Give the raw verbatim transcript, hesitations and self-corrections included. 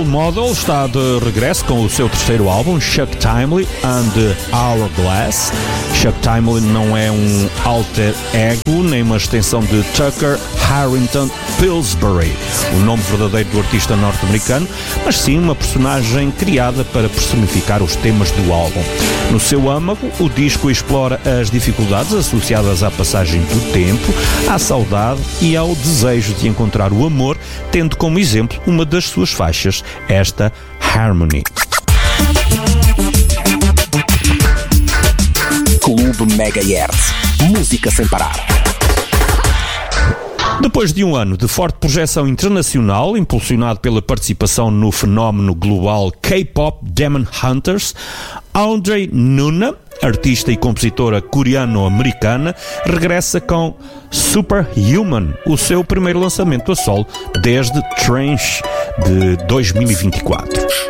Role Model está de regresso com o seu terceiro álbum, Chuck Timely and the Hourglass. Chuck Timely não é um alter ego, nem uma extensão de Tucker Harrington Pillsbury, o nome verdadeiro do artista norte-americano, mas sim uma personagem criada para personificar os temas do álbum. No seu âmago, o disco explora as dificuldades associadas à passagem do tempo, à saudade e ao desejo de encontrar o amor, tendo como exemplo uma das suas faixas, esta Harmony. Clube Megahertz. Música sem parar. Depois de um ano de forte projeção internacional, impulsionado pela participação no fenómeno global K-pop Demon Hunters, Audrey Nuna, artista e compositora coreano-americana, regressa com Superhuman, o seu primeiro lançamento a solo desde Trench de dois mil e vinte e quatro.